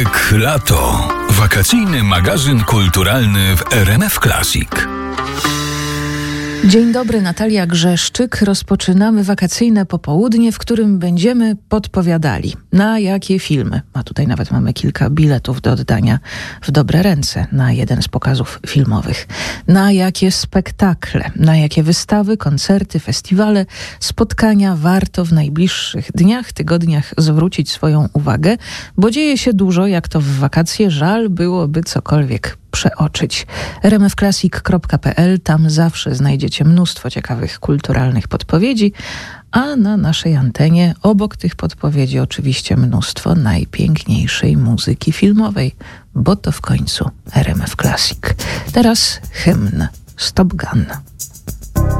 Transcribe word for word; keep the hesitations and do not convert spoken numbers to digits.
Lato. Wakacyjny magazyn kulturalny w R M F Classic. Dzień dobry, Natalia Grzeszczyk. Rozpoczynamy wakacyjne popołudnie, w którym będziemy podpowiadali, na jakie filmy, a tutaj nawet mamy kilka biletów do oddania w dobre ręce na jeden z pokazów filmowych, na jakie spektakle, na jakie wystawy, koncerty, festiwale, spotkania warto w najbliższych dniach, tygodniach zwrócić swoją uwagę, bo dzieje się dużo, jak to w wakacje, żal byłoby cokolwiek przeoczyć. r m f classic kropka p l, tam zawsze znajdziecie mnóstwo ciekawych kulturalnych podpowiedzi, a na naszej antenie obok tych podpowiedzi oczywiście mnóstwo najpiękniejszej muzyki filmowej, bo to w końcu R M F Classic. Teraz hymn Stop Gun.